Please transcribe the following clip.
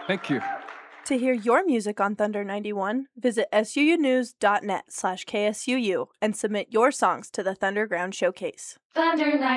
Thank you. To hear your music on Thunder 91, visit suunews.net/KSUU and submit your songs to the Thunderground Showcase. Thunder